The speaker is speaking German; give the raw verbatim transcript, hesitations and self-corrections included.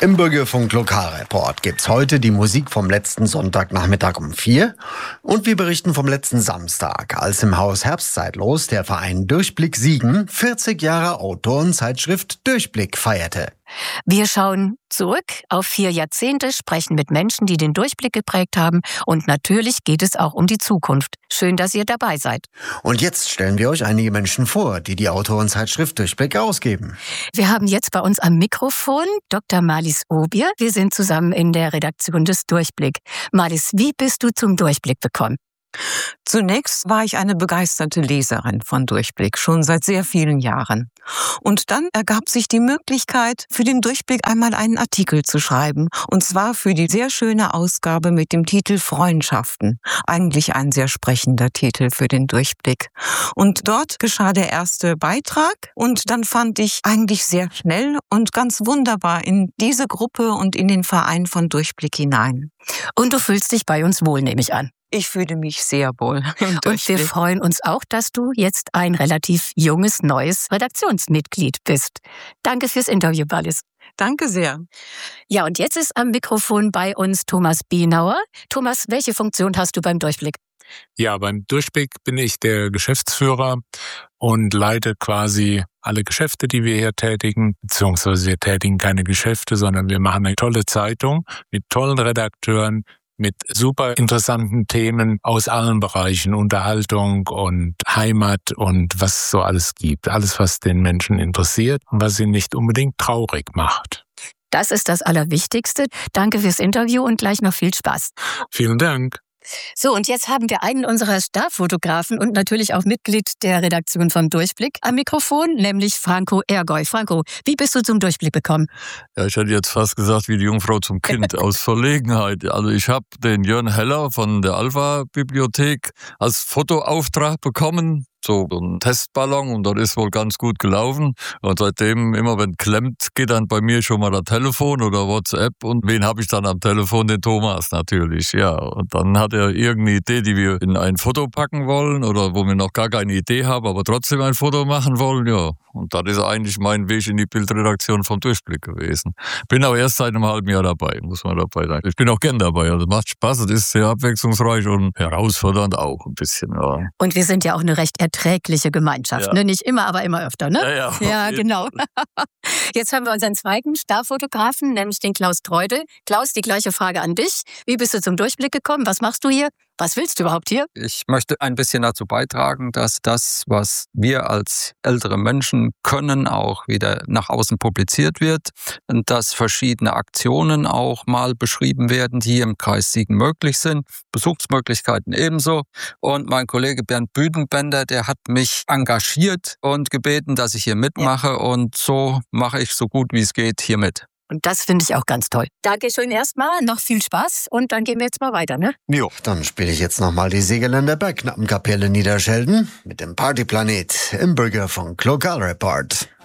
Im Bürgerfunk Lokalreport gibt's heute die Musik vom letzten Sonntagnachmittag um vier und wir berichten vom letzten Samstag, als im Haus Herbstzeitlos der Verein Durchblick Siegen vierzig Jahre Autorenzeitschrift Durchblick feierte. Wir schauen zurück auf vier Jahrzehnte, sprechen mit Menschen, die den Durchblick geprägt haben und natürlich geht es auch um die Zukunft. Schön, dass ihr dabei seid. Und jetzt stellen wir euch einige Menschen vor, die die Autorenzeitschrift Durchblick ausgeben. Wir haben jetzt bei uns am Mikrofon Doktor Marlies Obier. Wir sind zusammen in der Redaktion des Durchblick. Marlies, wie bist du zum Durchblick gekommen? Zunächst war ich eine begeisterte Leserin von Durchblick, schon seit sehr vielen Jahren. Und dann ergab sich die Möglichkeit, für den Durchblick einmal einen Artikel zu schreiben. Und zwar für die sehr schöne Ausgabe mit dem Titel Freundschaften. Eigentlich ein sehr sprechender Titel für den Durchblick. Und dort geschah der erste Beitrag. Und dann fand ich eigentlich sehr schnell und ganz wunderbar in diese Gruppe und in den Verein von Durchblick hinein. Und du fühlst dich bei uns wohl, nehme ich an. Ich fühle mich sehr wohl. Und wir freuen uns auch, dass du jetzt ein relativ junges, neues Redaktionsmitglied bist. Danke fürs Interview, Marlies. Danke sehr. Ja, und jetzt ist am Mikrofon bei uns Thomas Bienauer. Thomas, welche Funktion hast du beim Durchblick? Ja, beim Durchblick bin ich der Geschäftsführer und leite quasi alle Geschäfte, die wir hier tätigen, beziehungsweise wir tätigen keine Geschäfte, sondern wir machen eine tolle Zeitung mit tollen Redakteuren, mit super interessanten Themen aus allen Bereichen, Unterhaltung und Heimat und was es so alles gibt. Alles, was den Menschen interessiert und was sie nicht unbedingt traurig macht. Das ist das Allerwichtigste. Danke fürs Interview und gleich noch viel Spaß. Vielen Dank. So, und jetzt haben wir einen unserer Starfotografen und natürlich auch Mitglied der Redaktion vom Durchblick am Mikrofon, nämlich Franco Ergoy. Franco, wie bist du zum Durchblick gekommen? Ja, ich hätte jetzt fast gesagt, wie die Jungfrau zum Kind, aus Verlegenheit. Also ich habe den Jörn Heller von der Alpha-Bibliothek als Fotoauftrag bekommen, so ein Testballon, und das ist wohl ganz gut gelaufen. Und seitdem, immer wenn klemmt, geht dann bei mir schon mal das Telefon oder WhatsApp. Und wen habe ich dann am Telefon? Den Thomas natürlich, ja. Und dann hat er irgendeine Idee, die wir in ein Foto packen wollen oder wo wir noch gar keine Idee haben, aber trotzdem ein Foto machen wollen, ja. Und das ist eigentlich mein Weg in die Bildredaktion vom Durchblick gewesen. Bin aber erst seit einem halben Jahr dabei, muss man dabei sein. Ich bin auch gern dabei, also macht Spaß, es ist sehr abwechslungsreich und herausfordernd auch ein bisschen, ja. Und wir sind ja auch eine recht erträgliche Gemeinschaft, ja. ne? Nicht immer, aber immer öfter, ne? Ja, ja. Ja, genau. Jetzt haben wir unseren zweiten Starfotografen, nämlich den Klaus Treudel. Klaus, die gleiche Frage an dich. Wie bist du zum Durchblick gekommen? Was machst du hier? Was willst du überhaupt hier? Ich möchte ein bisschen dazu beitragen, dass das, was wir als ältere Menschen können, auch wieder nach außen publiziert wird und dass verschiedene Aktionen auch mal beschrieben werden, die hier im Kreis Siegen möglich sind. Besuchsmöglichkeiten ebenso. Und mein Kollege Bernd Büdenbender, der hat mich engagiert und gebeten, dass ich hier mitmache. Ja. Und so mache ich so gut wie es geht hier mit. Und das finde ich auch ganz toll. Dankeschön erstmal, noch viel Spaß und dann gehen wir jetzt mal weiter, ne? Jo, dann spiele ich jetzt nochmal die Segeländer Bergknappenkapelle Niederschelden mit dem Partyplanet im Bürgerfunk Lokalreport.